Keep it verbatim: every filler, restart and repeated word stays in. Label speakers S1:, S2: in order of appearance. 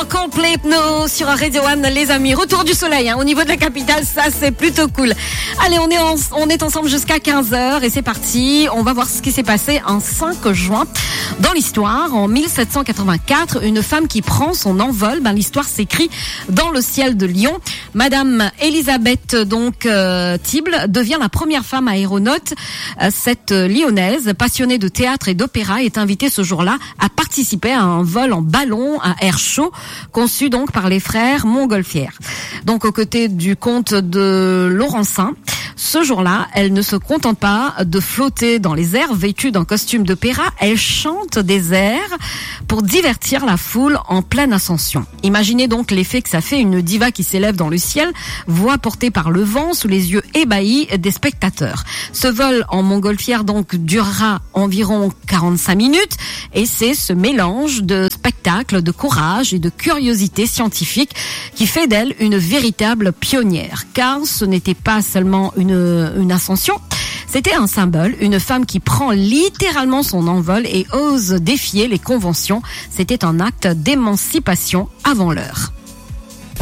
S1: Coldplay Hypno sur Radio One, les amis. Retour du soleil, hein, au niveau de la capitale, ça c'est plutôt cool. Allez, on est, en, on est ensemble jusqu'à quinze heures et c'est parti. On va voir ce qui s'est passé un cinq juin. Dans l'histoire, en mille sept cent quatre-vingt-quatre, une femme qui prend son envol, ben, l'histoire s'écrit dans le ciel de Lyon. Madame Elisabeth, donc, euh, Thible, devient la première femme aéronaute. Euh, cette euh, lyonnaise, passionnée de théâtre et d'opéra, est invitée ce jour-là à participer à un vol en ballon à air chaud, conçu donc par les frères Montgolfier. Donc, aux côtés du comte de Laurencin. Ce jour-là, elle ne se contente pas de flotter dans les airs vêtue d'un costume d'opéra, elle chante des airs pour divertir la foule en pleine ascension. Imaginez donc l'effet que ça fait, une diva qui s'élève dans le ciel, voix portée par le vent sous les yeux ébahis des spectateurs. Ce vol en montgolfière donc durera environ quarante-cinq minutes et c'est ce mélange de spectacle, de courage et de curiosité scientifique qui fait d'elle une véritable pionnière. Car ce n'était pas seulement une Une, une ascension, c'était un symbole, une femme qui prend littéralement son envol et ose défier les conventions. C'était un acte d'émancipation avant l'heure.